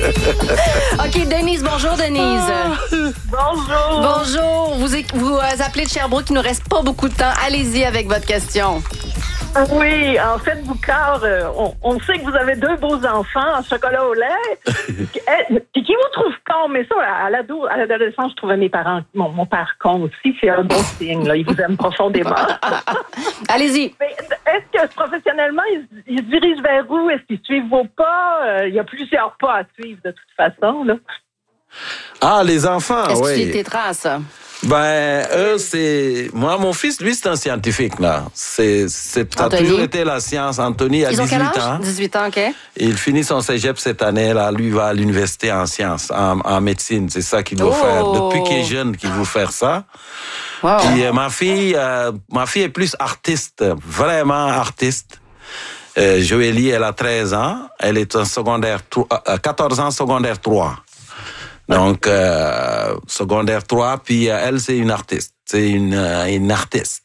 OK, Denise, bonjour, Denise. Bonjour. Bonjour. Vous appelez de Sherbrooke, il nous reste pas beaucoup de temps. Allez-y avec votre question. Oui, en fait, Boucard, on sait que vous avez 2 beaux enfants en chocolat au lait. Puis qui vous trouve con, mais ça, à l'adolescence, je trouvais mes parents, mon père con aussi, c'est un bon signe, là. Ils vous aiment profondément. Allez-y. Mais est-ce que professionnellement, ils se dirigent vers où? Est-ce qu'ils suivent vos pas? Il y a plusieurs pas à suivre de toute façon, là. Ah, les enfants, Est-ce que oui. tu tes traces? Ben, eux, c'est... Moi, mon fils, lui, c'est un scientifique, là. Ça a toujours été la science. Anthony a 18 ans. 18 ans, OK. Il finit son cégep cette année, là. Lui, va à l'université en sciences, en médecine. C'est ça qu'il doit faire. Depuis qu'il est jeune, qu'il veut faire ça. Wow. Puis ma fille est plus artiste, vraiment artiste. Joélie, elle a 13 ans. Elle est en secondaire 14 ans, secondaire 3. Donc, secondaire 3, puis elle, c'est une artiste. C'est une artiste.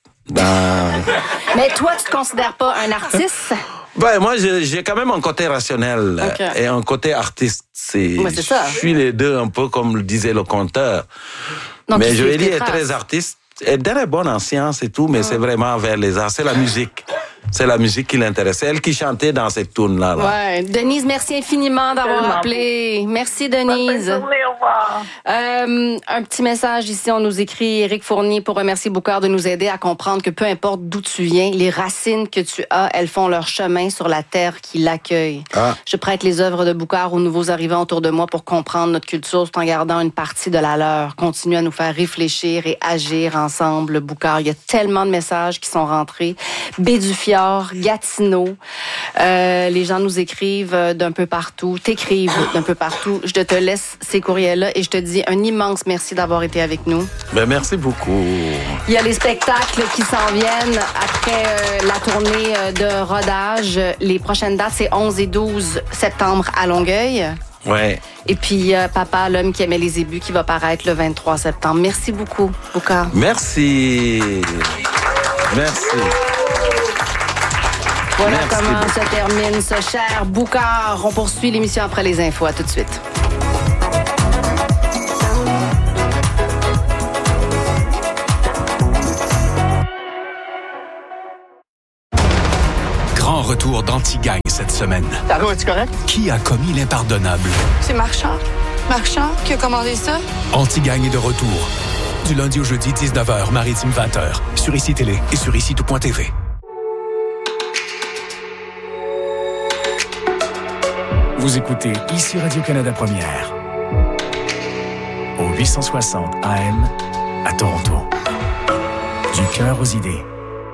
Mais toi, tu te considères pas un artiste? Ben, moi, j'ai quand même un côté rationnel et un côté artiste. C'est ça. Je suis les deux, un peu comme le disait le conteur. Donc, mais Joélie est très artiste. Elle est bonne en sciences et tout, mais c'est vraiment vers les arts. C'est la musique. C'est la musique qui l'intéresse. C'est elle qui chantait dans cette tune-là. Ouais. Denise, merci infiniment d'avoir appelé. Merci, Denise. Bonne journée, au revoir. Un petit message ici, on nous écrit Éric Fournier pour remercier Boucard de nous aider à comprendre que peu importe d'où tu viens, les racines que tu as, elles font leur chemin sur la terre qui l'accueille. Je prête les œuvres de Boucard aux nouveaux arrivants autour de moi pour comprendre notre culture tout en gardant une partie de la leur. Continue à nous faire réfléchir et agir ensemble, Boucard. Il y a tellement de messages qui sont rentrés. Bédufiard, Gatineau. Les gens nous écrivent d'un peu partout, t'écrivent d'un peu partout. Je te laisse ces courriels-là et je te dis un immense merci d'avoir été avec nous. Ben, merci beaucoup. Il y a les spectacles qui s'en viennent après la tournée de rodage. Les prochaines dates, c'est 11 et 12 septembre à Longueuil. Ouais. Et puis, Papa, l'homme qui aimait les ébus, qui va paraître le 23 septembre. Merci beaucoup, Boucard. Merci. Merci. Voilà comment se termine ce cher Boucard. On poursuit l'émission après les infos. À tout de suite. Grand retour d'Anti-Gang cette semaine. Taro, es-tu correct? Qui a commis l'impardonnable? C'est Marchand. Marchand qui a commandé ça? Anti-Gang est de retour. Du lundi au jeudi, 19h, Maritime 20h. Sur ICI Télé et sur ICI-tout.tv. Vous écoutez ici Radio-Canada Première. Au 860 AM à Toronto. Du cœur aux idées.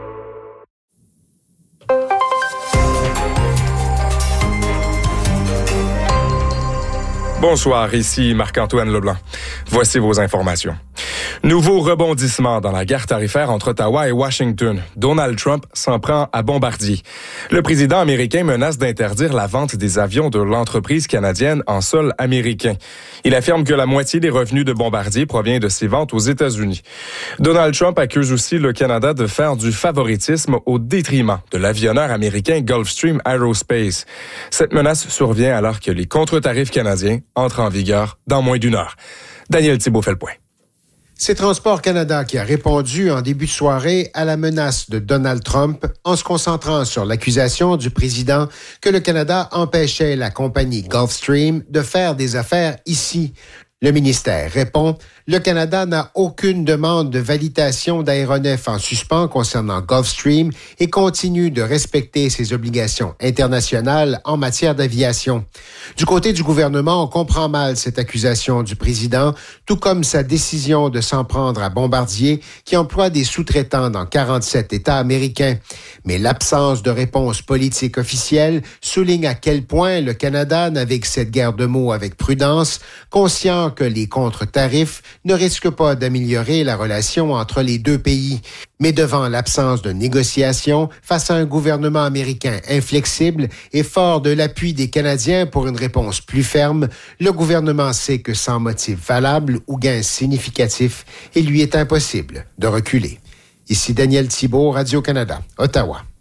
Bonsoir, ici Marc-Antoine Leblanc. Voici vos informations. Nouveau rebondissement dans la guerre tarifaire entre Ottawa et Washington. Donald Trump s'en prend à Bombardier. Le président américain menace d'interdire la vente des avions de l'entreprise canadienne en sol américain. Il affirme que la moitié des revenus de Bombardier provient de ses ventes aux États-Unis. Donald Trump accuse aussi le Canada de faire du favoritisme au détriment de l'avionneur américain Gulfstream Aerospace. Cette menace survient alors que les contre-tarifs canadiens entrent en vigueur dans moins d'une heure. Daniel Thibault fait le point. C'est Transport Canada qui a répondu en début de soirée à la menace de Donald Trump en se concentrant sur l'accusation du président que le Canada empêchait la compagnie Gulfstream de faire des affaires ici. Le ministère répond « Le Canada n'a aucune demande de validation d'aéronefs en suspens concernant Gulfstream et continue de respecter ses obligations internationales en matière d'aviation. » Du côté du gouvernement, on comprend mal cette accusation du président, tout comme sa décision de s'en prendre à Bombardier, qui emploie des sous-traitants dans 47 États américains. Mais l'absence de réponse politique officielle souligne à quel point le Canada navigue cette guerre de mots avec prudence, conscient que les contre-tarifs ne risquent pas d'améliorer la relation entre les deux pays. Mais devant l'absence de négociations, face à un gouvernement américain inflexible et fort de l'appui des Canadiens pour une réponse plus ferme, le gouvernement sait que sans motif valable ou gain significatif, il lui est impossible de reculer. Ici Daniel Thibault, Radio-Canada, Ottawa.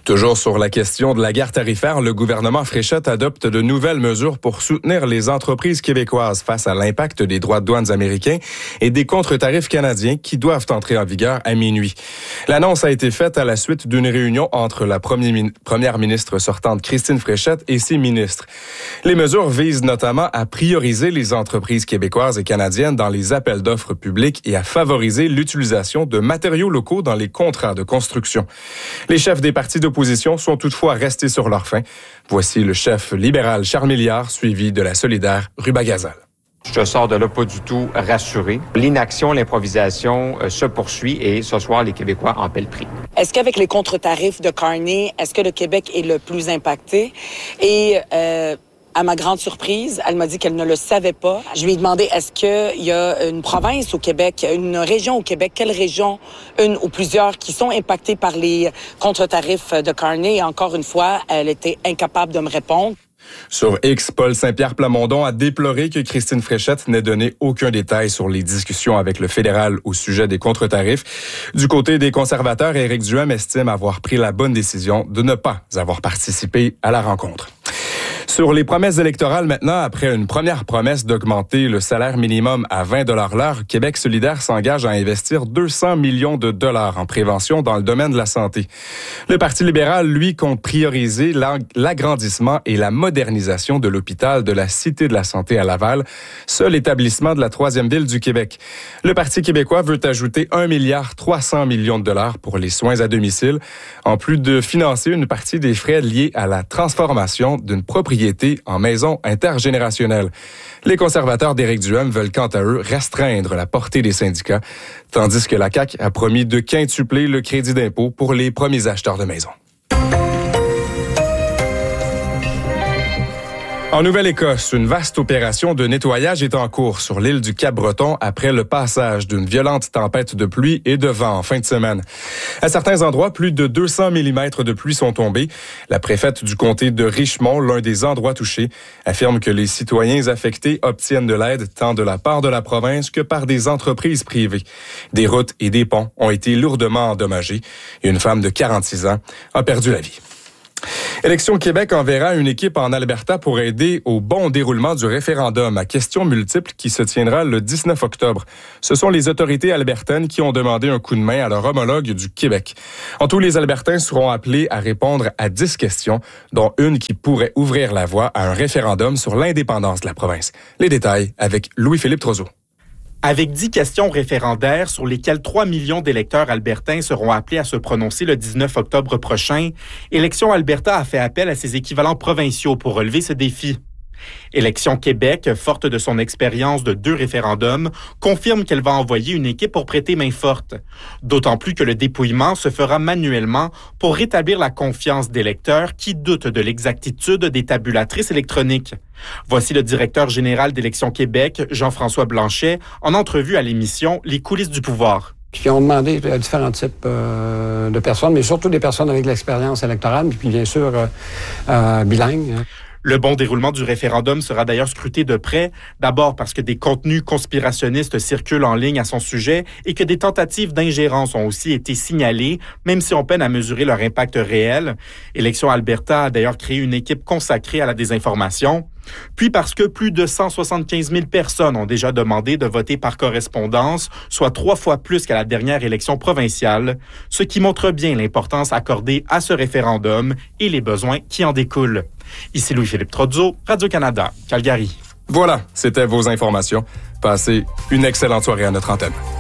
Toujours sur la question de la guerre tarifaire, le gouvernement Fréchette adopte de nouvelles mesures pour soutenir les entreprises québécoises face à l'impact des droits de douane américains et des contre-tarifs canadiens qui doivent entrer en vigueur à minuit. L'annonce a été faite à la suite d'une réunion entre la première ministre sortante Christine Fréchette et ses ministres. Les mesures visent notamment à prioriser les entreprises québécoises et canadiennes dans les appels d'offres publics et à favoriser l'utilisation de matériaux locaux dans les contrats de construction. Les chefs des partis d'opposition sont toutefois restés sur leur faim. Voici le chef libéral Charles Milliard, suivi de la solidaire Ruba Gazal. Je sors de là pas du tout rassuré. L'inaction, l'improvisation se poursuit et ce soir, les Québécois en paient le prix. Est-ce qu'avec les contre-tarifs de Carney, est-ce que le Québec est le plus impacté? Et à ma grande surprise, elle m'a dit qu'elle ne le savait pas. Je lui ai demandé, est-ce qu'il y a une province au Québec, une région au Québec, quelle région, une ou plusieurs, qui sont impactées par les contre-tarifs de Carney? Et encore une fois, elle était incapable de me répondre. Sur X, Paul Saint-Pierre Plamondon a déploré que Christine Fréchette n'ait donné aucun détail sur les discussions avec le fédéral au sujet des contre-tarifs. Du côté des conservateurs, Éric Duhem estime avoir pris la bonne décision de ne pas avoir participé à la rencontre. Sur les promesses électorales maintenant, après une première promesse d'augmenter le salaire minimum à 20 $ l'heure, Québec solidaire s'engage à investir 200 millions de dollars en prévention dans le domaine de la santé. Le Parti libéral, lui, compte prioriser l'agrandissement et la modernisation de l'hôpital de la Cité de la Santé à Laval, seul établissement de la 3e ville du Québec. Le Parti québécois veut ajouter 1,3 milliard de dollars pour les soins à domicile, en plus de financer une partie des frais liés à la transformation d'une propriété en maison intergénérationnelle. Les conservateurs d'Éric Duhem veulent quant à eux restreindre la portée des syndicats, tandis que la CAQ a promis de quintupler le crédit d'impôt pour les premiers acheteurs de maisons. En Nouvelle-Écosse, une vaste opération de nettoyage est en cours sur l'île du Cap-Breton après le passage d'une violente tempête de pluie et de vent en fin de semaine. À certains endroits, plus de 200 mm de pluie sont tombés. La préfète du comté de Richmond, l'un des endroits touchés, affirme que les citoyens affectés obtiennent de l'aide tant de la part de la province que par des entreprises privées. Des routes et des ponts ont été lourdement endommagés et une femme de 46 ans a perdu la vie. Élection Québec enverra une équipe en Alberta pour aider au bon déroulement du référendum à questions multiples qui se tiendra le 19 octobre. Ce sont les autorités albertaines qui ont demandé un coup de main à leur homologue du Québec. En tout, les Albertains seront appelés à répondre à 10 questions, dont une qui pourrait ouvrir la voie à un référendum sur l'indépendance de la province. Les détails avec Louis-Philippe Trozeau. Avec 10 questions référendaires sur lesquelles 3 millions d'électeurs albertains seront appelés à se prononcer le 19 octobre prochain, Élections Alberta a fait appel à ses équivalents provinciaux pour relever ce défi. Élections Québec, forte de son expérience de 2 référendums, confirme qu'elle va envoyer une équipe pour prêter main forte. D'autant plus que le dépouillement se fera manuellement pour rétablir la confiance des lecteurs qui doutent de l'exactitude des tabulatrices électroniques. Voici le directeur général d'Élections Québec, Jean-François Blanchet, en entrevue à l'émission Les coulisses du pouvoir. Qui ont demandé différents types de personnes, mais surtout des personnes avec de l'expérience électorale, puis bien sûr bilingues. Le bon déroulement du référendum sera d'ailleurs scruté de près, d'abord parce que des contenus conspirationnistes circulent en ligne à son sujet et que des tentatives d'ingérence ont aussi été signalées, même si on peine à mesurer leur impact réel. Élections Alberta a d'ailleurs créé une équipe consacrée à la désinformation. Puis parce que plus de 175 000 personnes ont déjà demandé de voter par correspondance, soit 3 fois plus qu'à la dernière élection provinciale, ce qui montre bien l'importance accordée à ce référendum et les besoins qui en découlent. Ici Louis-Philippe Trozeau, Radio-Canada, Calgary. Voilà, c'était vos informations. Passez une excellente soirée à notre antenne.